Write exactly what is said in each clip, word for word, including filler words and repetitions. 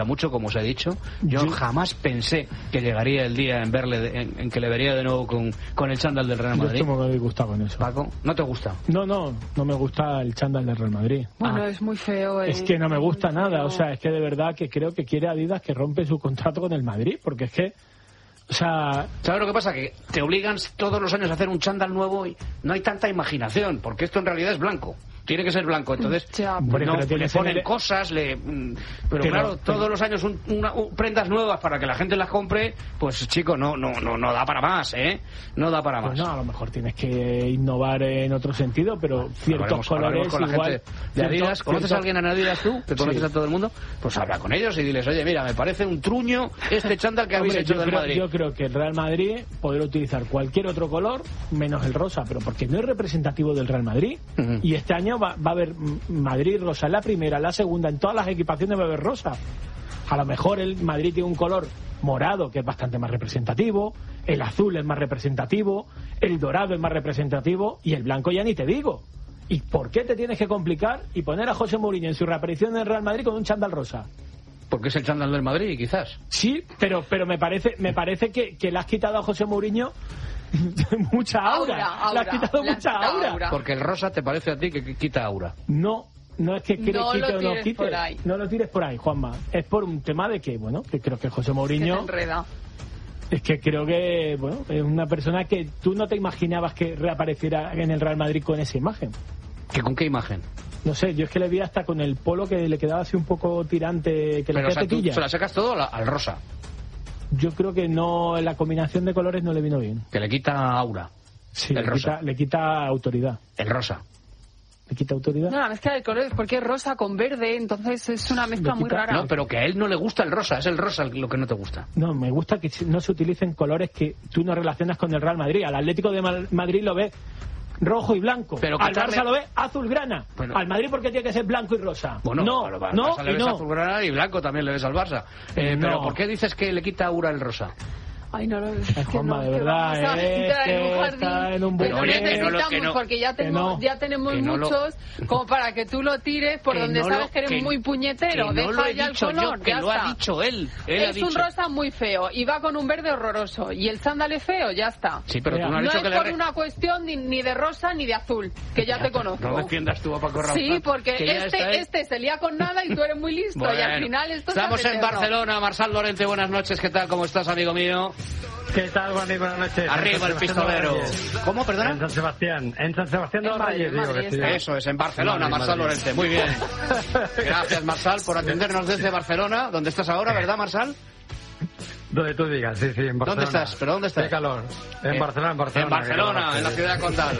mucho, como os he dicho. Yo, yo jamás pensé que llegaría el día en verle de, en, en que le vería de nuevo con, con el chándal del Real Madrid. Yo estoy muy disgustado con eso. Paco, ¿no te gusta? No, no, no me gusta el chándal del Real Madrid. Bueno, ah. es muy feo. Eh. Es que no me gusta nada, o sea, es que de verdad que creo que quiere Adidas que rompe su contrato con el Madrid, porque es que, o sea... ¿Sabes lo que pasa? Que te obligan todos los años a hacer un chándal nuevo y no hay tanta imaginación, porque esto en realidad es blanco. Tiene que ser blanco, entonces ya, pues no, le ponen el... cosas, le, pero, pero claro, pero... todos los años un, una, un, prendas nuevas para que la gente las compre, pues chico, no no no no da para más, ¿eh? No da para más. Pues no, a lo mejor tienes que innovar en otro sentido, pero ciertos colores con la igual... Gente de Adidas. ¿Conoces cierto... a alguien en Adidas tú? ¿Te conoces sí. a todo el mundo? Pues habla con ellos y diles, oye, mira, me parece un truño este chándal que habéis Hombre, hecho del creo, Madrid. Yo creo que el Real Madrid podrá utilizar cualquier otro color menos el rosa, pero porque no es representativo del Real Madrid. Uh-huh. Y este año va, va a haber Madrid rosa en la primera, en la segunda, en todas las equipaciones va a haber rosa. A lo mejor el Madrid tiene un color morado que es bastante más representativo, el azul es más representativo, el dorado es más representativo y el blanco ya ni te digo. ¿Y por qué te tienes que complicar y poner a José Mourinho en su reaparición en el Real Madrid con un chándal rosa? Porque es el chándal del Madrid, quizás. Sí, pero pero me parece me parece que, que le has quitado a José Mourinho mucha aura, aura, aura. Le has quitado le mucha has quitado aura. aura. Porque el rosa te parece a ti que quita aura. No, no es que quite no o no quite. Por ahí. No lo tires por ahí, Juanma. Es por un tema de que, bueno, que creo que José Mourinho... Que te enreda. Es que creo que, bueno, es una persona que tú no te imaginabas que reapareciera en el Real Madrid con esa imagen. ¿Que con qué imagen? No sé, yo es que le vi hasta con el polo que le quedaba así un poco tirante, que Pero, le o sea, tú tequilla. se la sacas todo al rosa. Yo creo que no, la combinación de colores no le vino bien. Que le quita aura. Sí, el le, rosa. Quita, le quita autoridad. El rosa. ¿Le quita autoridad? No, la mezcla de colores, porque es rosa con verde, entonces es una mezcla muy rara. No, pero que a él no le gusta el rosa, es el rosa lo que no te gusta. No, me gusta que no se utilicen colores que tú no relacionas con el Real Madrid. Al Atlético de Madrid lo ves rojo y blanco. Pero al quitarle... Barça lo ves azulgrana. Bueno. Al Madrid, ¿por qué tiene que ser blanco y rosa? Bueno, no, al Barça no, le ves no. azulgrana y blanco también le ves al Barça. Eh, no. Pero ¿por qué dices que le quita aura el rosa? Ay, no, no, es que Juanma, no, de verdad, que vamos a es entrar que en un jardín está en un que no oye, que necesitamos, no lo- que no- porque ya tenemos, no, ya tenemos que no lo- muchos como para que tú lo tires por Que donde no sabes lo- que eres que- muy puñetero. que no Deja lo he ya dicho el color, yo, que ya lo está. ha dicho él. Él ha Es dicho. un rosa muy feo y va con un verde horroroso y el chándal es feo, ya está. Sí, pero tú no has No dicho es que le por re- una cuestión ni, ni de rosa ni de azul, que ya, te conozco. No defiendas tú a Paco Rabanne. Sí, porque que ya está este, ahí. este se lía con nada y tú eres muy listo Bueno, y al final esto estamos se hace en eterno. Barcelona. Marçal Lorente, buenas noches. ¿Qué tal? ¿Cómo estás, amigo mío? ¿Qué tal, Juan? Buenas noches. Arriba el pistolero. ¿Cómo, perdona? En San Sebastián. En San Sebastián de En los Madrid, Reyes, digo Madrid, que sí. está. Eso es, en Barcelona, Madrid, Marçal Madrid. Lorente. Muy bien. Gracias, Marçal, por atendernos desde Barcelona. ¿Dónde estás ahora, verdad, Marçal? Donde tú digas, sí, sí, en Barcelona. ¿Dónde estás? ¿Pero dónde estás? Qué calor. En Eh, Barcelona, en Barcelona. En Barcelona, en la ciudad condal.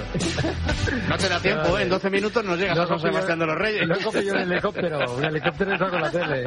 No te da tiempo, ¿eh? En doce minutos nos llegas a San Sebastián de los Reyes. Lo he cogido en helicóptero. Un helicóptero y saco la tele.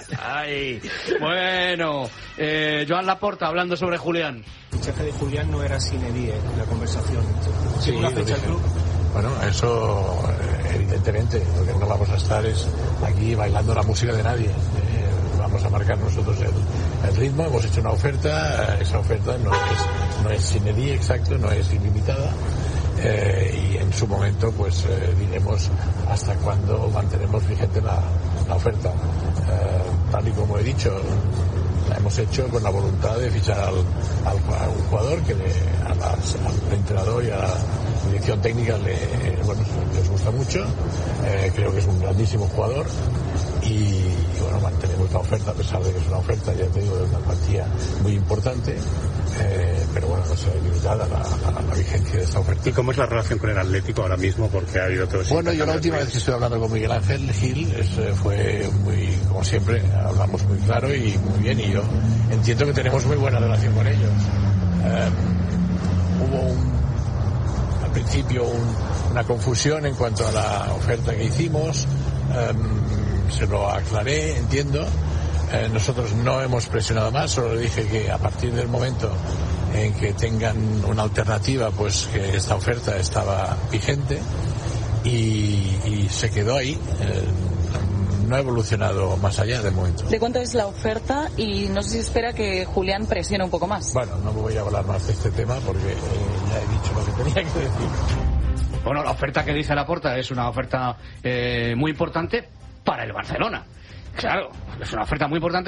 Ay, bueno, eh, Joan Laporta hablando sobre Julián. El fichaje de Julián no era sine die la conversación. Sí, una fecha al club. Bueno, eso eh, evidentemente, lo que no vamos a estar es aquí bailando la música de nadie. Eh, vamos a marcar nosotros el, el ritmo, hemos hecho una oferta, esa oferta no es, no es sine die exacto, no es ilimitada. Eh, y en su momento pues eh, diremos hasta cuándo mantenemos vigente la, la oferta. Eh, tal y como he dicho, la hemos hecho con la voluntad de fichar al, al, a un jugador que le, a las, al entrenador y a la dirección técnica le, bueno, les gusta mucho. Eh, creo que es un grandísimo jugador y, y bueno, mantenemos la oferta a pesar de que es una oferta, ya te digo, de una cuantía muy importante. Eh, pero bueno, no sé, limitada la, la, la vigencia de esta oferta. ¿Y cómo es la relación con el Atlético ahora mismo? Porque ha habido todo ese... Bueno, yo la última vez que estuve hablando con Miguel Ángel Gil es, eh, fue muy, como siempre, hablamos muy claro y muy bien, y yo entiendo que tenemos muy buena relación con ellos. Eh, hubo un, al principio un, una confusión en cuanto a la oferta que hicimos, eh, se lo aclaré, entiendo. Eh, nosotros no hemos presionado más, solo le dije que a partir del momento en que tengan una alternativa, pues que esta oferta estaba vigente y, y se quedó ahí. Eh, no ha evolucionado más allá de momento. ¿De cuánto es la oferta? Y no sé si espera que Julián presione un poco más. Bueno, no voy a hablar más de este tema porque eh, ya he dicho lo que tenía que decir. Bueno, la oferta que dice Laporta es una oferta eh, muy importante para el Barcelona. Claro, es una oferta muy importante.